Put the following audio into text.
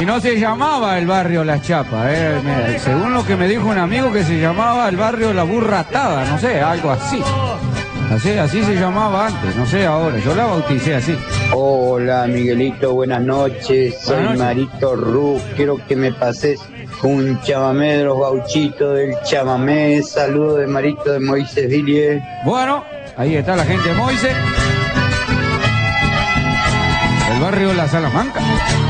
Y no se llamaba el barrio Las Chapas, según lo que me dijo un amigo que se llamaba el barrio La Burra Atada, no sé, algo así. Así se llamaba antes, no sé ahora, yo la bauticé así. Hola Miguelito, buenas noches, soy Marito Ru, quiero que me pases un chamamé de los gauchitos del chamamé, saludo de Marito de Moisés Villiers. Bueno, ahí está la gente de Moisés, el barrio La Salamanca.